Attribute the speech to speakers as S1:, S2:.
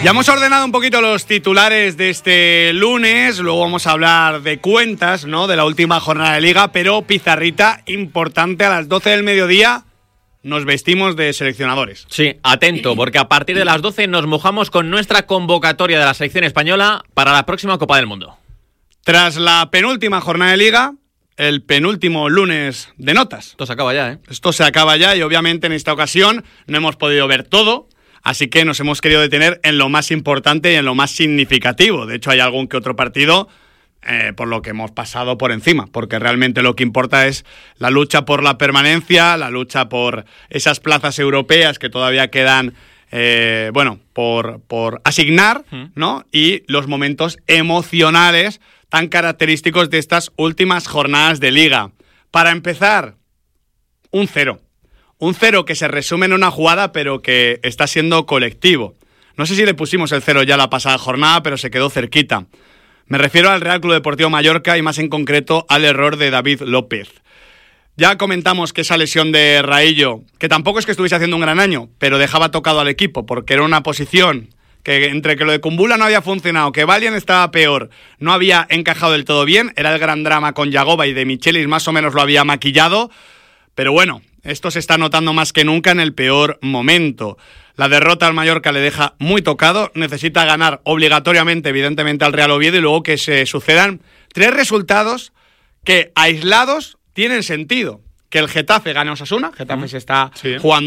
S1: Ya hemos ordenado un poquito los titulares de este lunes, luego vamos a hablar de cuentas, ¿no?, de la última jornada de Liga, pero pizarrita importante, a las 12 del mediodía nos vestimos de seleccionadores.
S2: Sí, atento, porque a partir de las 12 nos mojamos con nuestra convocatoria de la selección española para la próxima Copa del Mundo.
S1: Tras la penúltima jornada de Liga, el penúltimo lunes de notas.
S2: Esto se acaba ya, ¿eh?
S1: Esto se acaba ya y obviamente en esta ocasión no hemos podido ver todo. Así que nos hemos querido detener en lo más importante y en lo más significativo. De hecho, hay algún que otro partido por lo que hemos pasado por encima, porque realmente lo que importa es la lucha por la permanencia, la lucha por esas plazas europeas que todavía quedan, por asignar, ¿no? Y los momentos emocionales tan característicos de estas últimas jornadas de Liga. Para empezar, un 0. Un 0 que se resume en una jugada, pero que está siendo colectivo. No sé si le pusimos el 0 ya la pasada jornada, pero se quedó cerquita. Me refiero al Real Club Deportivo Mallorca y más en concreto al error de David López. Ya comentamos que esa lesión de Raillo, que tampoco es que estuviese haciendo un gran año, pero dejaba tocado al equipo, porque era una posición que entre que lo de Kumbula no había funcionado, que Valian estaba peor, no había encajado del todo bien, era el gran drama con Yagoba y de Michelis más o menos lo había maquillado, pero bueno, esto se está notando más que nunca en el peor momento. La derrota al Mallorca le deja muy tocado, necesita ganar obligatoriamente, evidentemente, al Real Oviedo y luego que se sucedan 3 resultados que aislados tienen sentido. Que el Getafe gane a Osasuna, Getafe se está jugando